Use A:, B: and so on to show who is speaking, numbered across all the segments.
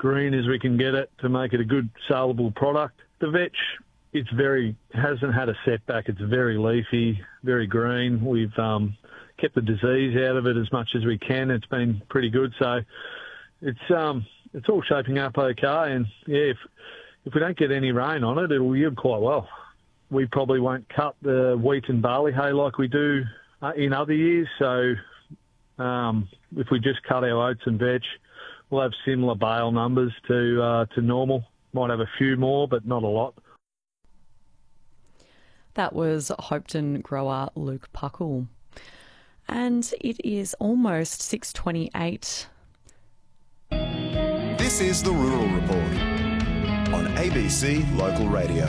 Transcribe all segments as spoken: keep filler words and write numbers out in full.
A: green as we can get it to make it a good saleable product. The vetch, it's very hasn't had a setback. It's very leafy, very green. We've um, kept the disease out of it as much as we can. It's been pretty good. So it's um, it's all shaping up okay. And yeah, if if we don't get any rain on it, it'll yield quite well. We probably won't cut the wheat and barley hay like we do uh, in other years. So um, if we just cut our oats and veg, we'll have similar bale numbers to uh, to normal. Might have a few more, but not a lot.
B: That was Hopetoun grower Luke Puckle. And it is almost six twenty-eight.
C: This is the Rural Report on A B C Local Radio.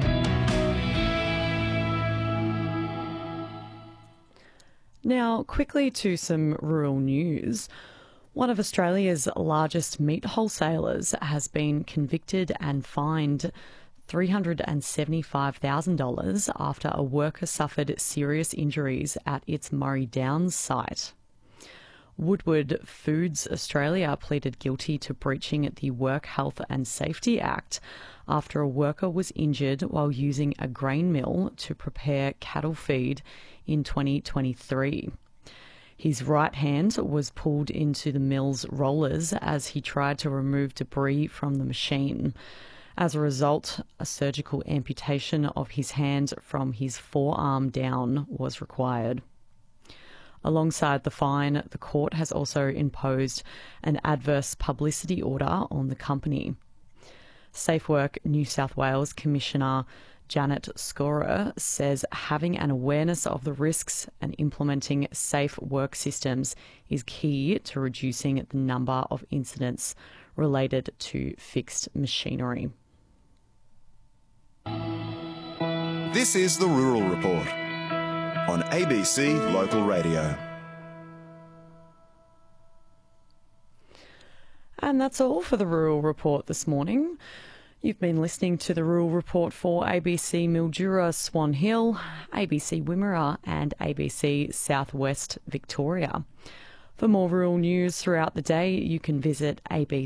B: Now, quickly to some rural news. One of Australia's largest meat wholesalers has been convicted and fined three hundred seventy-five thousand dollars after a worker suffered serious injuries at its Murray Downs site. Woodward Foods Australia pleaded guilty to breaching the Work Health and Safety Act after a worker was injured while using a grain mill to prepare cattle feed in twenty twenty-three. His right hand was pulled into the mill's rollers as he tried to remove debris from the machine. As a result, a surgical amputation of his hand from his forearm down was required. Alongside the fine, the court has also imposed an adverse publicity order on the company. SafeWork New South Wales Commissioner Janet Scorer says having an awareness of the risks and implementing safe work systems is key to reducing the number of incidents related to fixed machinery.
C: This is the Rural Report on A B C Local Radio.
B: And that's all for the Rural Report this morning. You've been listening to the Rural Report for A B C Mildura Swan Hill, A B C Wimmera and A B C Southwest Victoria. For more rural news throughout the day, you can visit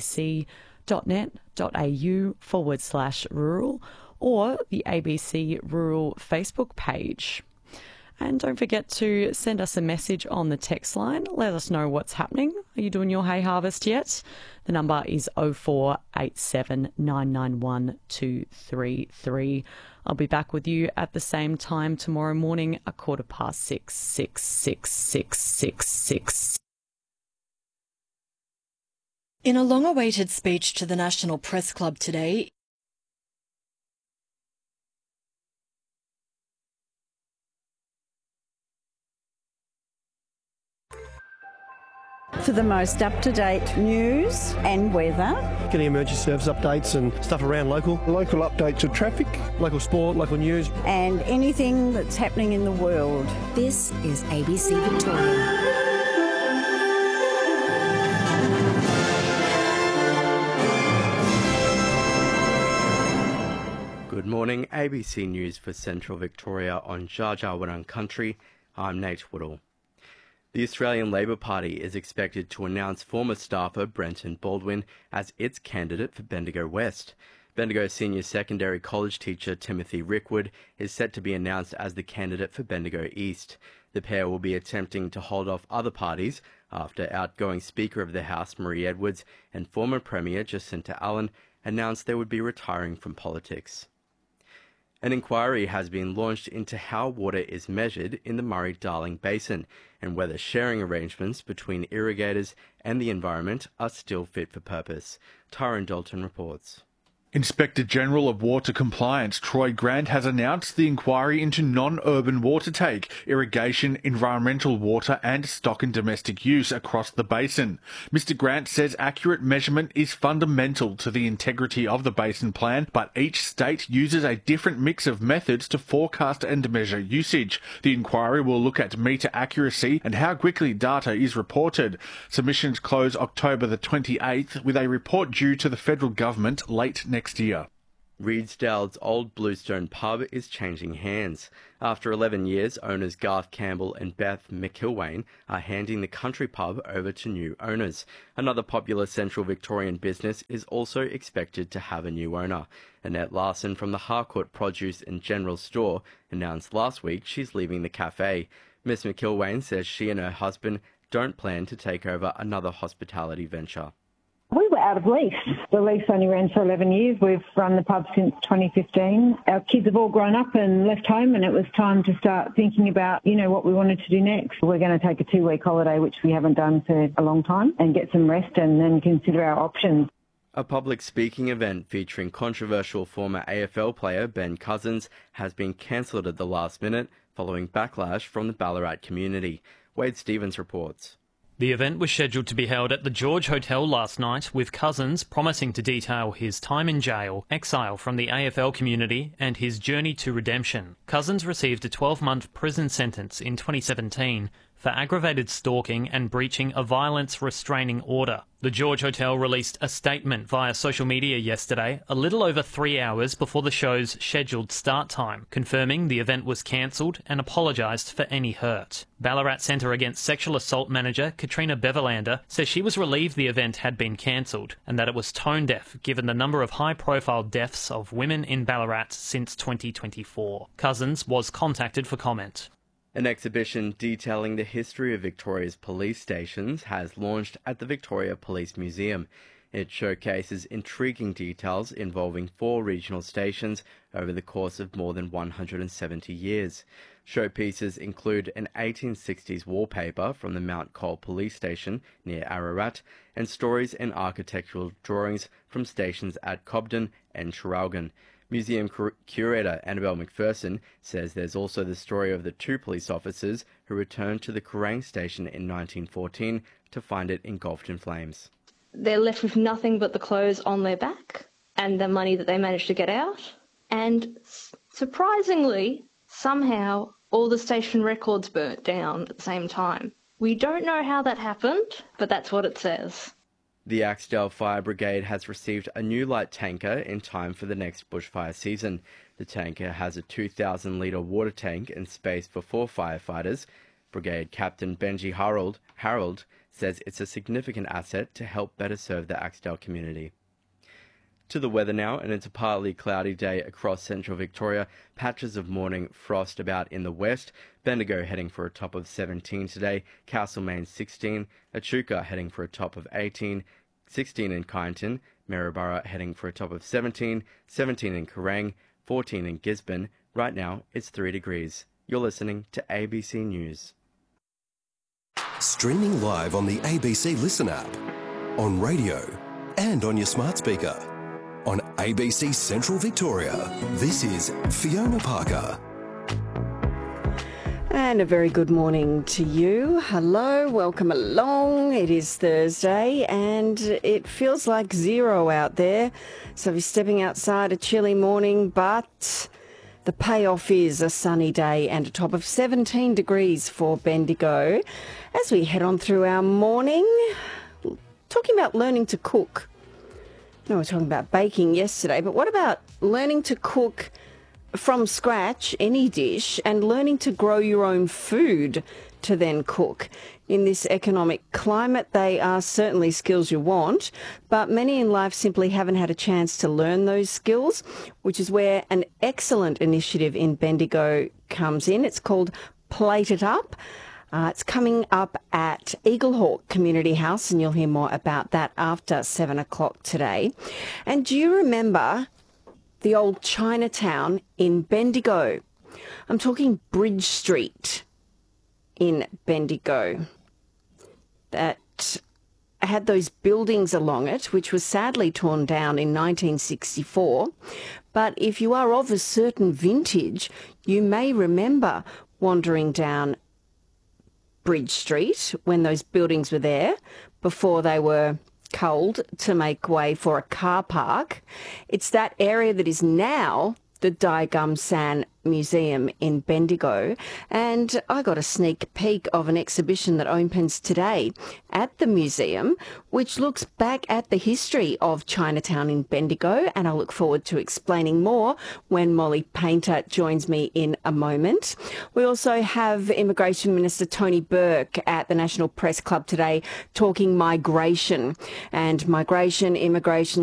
B: abc.net.au forward slash rural or the A B C Rural Facebook page. And don't forget to send us a message on the text line. Let us know what's happening. Are you doing your hay harvest yet? The number is oh four eight seven nine nine one two three three. I'll be back with you at the same time tomorrow morning, a quarter past six, six, six, six, six, six.
D: In a long-awaited speech to the National Press Club today,
E: for the most up-to-date news and weather.
F: Getting emergency service updates and stuff around local.
G: Local updates of traffic.
F: Local sport, local news.
E: And anything that's happening in the world.
H: This is A B C Victoria.
I: Good morning, A B C News for Central Victoria on Dja Dja Wurrung Country. I'm Nate Woodall. The Australian Labor Party is expected to announce former staffer Brenton Baldwin as its candidate for Bendigo West. Bendigo senior secondary college teacher Timothy Rickwood is set to be announced as the candidate for Bendigo East. The pair will be attempting to hold off other parties after outgoing Speaker of the House Marie Edwards and former Premier Jacinta Allen announced they would be retiring from politics. An inquiry has been launched into how water is measured in the Murray-Darling Basin and whether sharing arrangements between irrigators and the environment are still fit for purpose. Tyrone Dalton reports.
J: Inspector General of Water Compliance Troy Grant has announced the inquiry into non-urban water take, irrigation, environmental water and stock and domestic use across the basin. Mister Grant says accurate measurement is fundamental to the integrity of the basin plan, but each state uses a different mix of methods to forecast and measure usage. The inquiry will look at meter accuracy and how quickly data is reported. Submissions close October the twenty-eighth, with a report due to the federal government late next year.
I: Reedsdale's old Bluestone pub is changing hands. After eleven years, owners Garth Campbell and Beth McIlwain are handing the country pub over to new owners. Another popular Central Victorian business is also expected to have a new owner. Annette Larson from the Harcourt Produce and General Store announced last week she's leaving the cafe. Miss McIlwain says she and her husband don't plan to take over another hospitality venture.
G: We were out of lease. The lease only ran for eleven years. We've run the pub since twenty fifteen. Our kids have all grown up and left home, and it was time to start thinking about, you know, what we wanted to do next. We're going to take a two-week holiday, which we haven't done for a long time, and get some rest and then consider our options.
I: A public speaking event featuring controversial former A F L player Ben Cousins has been cancelled at the last minute following backlash from the Ballarat community. Wade Stevens reports.
K: The event was scheduled to be held at the George Hotel last night, with Cousins promising to detail his time in jail, exile from the A F L community, and his journey to redemption. Cousins received a twelve-month prison sentence in twenty seventeen for aggravated stalking and breaching a violence restraining order. The George Hotel released a statement via social media yesterday, a little over three hours before the show's scheduled start time, confirming the event was cancelled and apologised for any hurt. Ballarat Centre Against Sexual Assault manager Katrina Beverlander says she was relieved the event had been cancelled and that it was tone-deaf given the number of high-profile deaths of women in Ballarat since twenty twenty-four. Cousins was contacted for comment.
I: An exhibition detailing the history of Victoria's police stations has launched at the Victoria Police Museum. It showcases intriguing details involving four regional stations over the course of more than one hundred seventy years. Showpieces include an eighteen sixties wallpaper from the Mount Cole Police Station near Ararat and stories and architectural drawings from stations at Cobden and Traralgon. Museum cur- curator Annabelle McPherson says there's also the story of the two police officers who returned to the Kerrang station in nineteen fourteen to find it engulfed in flames.
L: They're left with nothing but the clothes on their back and the money that they managed to get out. And surprisingly, somehow, all the station records burnt down at the same time. We don't know how that happened, but that's what it says.
I: The Axedale Fire Brigade has received a new light tanker in time for the next bushfire season. The tanker has a two thousand litre water tank and space for four firefighters. Brigade Captain Benji Harold, Harold says it's a significant asset to help better serve the Axedale community. To the weather now, and it's a partly cloudy day across central Victoria. Patches of morning frost about in the west. Bendigo heading for a top of seventeen today. Castlemaine sixteen. Echuca heading for a top of eighteen. sixteen in Kyneton. Maryborough heading for a top of seventeen. seventeen in Kerrang. fourteen in Gisborne. Right now, it's three degrees. You're listening to A B C News.
M: Streaming live on the A B C Listen app, on radio and on your smart speaker. On A B C Central Victoria, this is Fiona Parker.
E: And a very good morning to you. Hello, welcome along. It is Thursday and it feels like zero out there. So if you're stepping outside, a chilly morning, but the payoff is a sunny day and a top of seventeen degrees for Bendigo. As we head on through our morning, talking about learning to cook. No, we were talking about baking yesterday, but what about learning to cook from scratch, any dish, and learning to grow your own food to then cook? In this economic climate, they are certainly skills you want, but many in life simply haven't had a chance to learn those skills, which is where an excellent initiative in Bendigo comes in. It's called Plate It Up. Uh, it's coming up at Eaglehawk Community House, and you'll hear more about that after seven o'clock today. And do you remember the old Chinatown in Bendigo? I'm talking Bridge Street in Bendigo. That had those buildings along it, which was sadly torn down in nineteen sixty-four. But if you are of a certain vintage, you may remember wandering down Bridge Street when those buildings were there before they were culled to make way for a car park. It's that area that is now the Dai Gum San Museum in Bendigo, and I got a sneak peek of an exhibition that opens today at the museum, which looks back at the history of Chinatown in Bendigo, and I look forward to explaining more when Molly Painter joins me in a moment. We also have Immigration Minister Tony Burke at the National Press Club today talking migration, and migration, immigration,